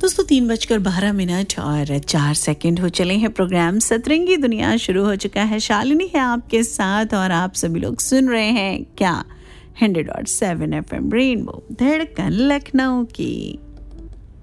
दोस्तों 3:12 और 4 सेकंड हो चले हैं। प्रोग्राम सतरंगी दुनिया शुरू हो चुका है। शालिनी है आपके साथ और आप सभी लोग सुन रहे हैं क्या 100.7 FM रेनबो धड़कन लखनऊ की।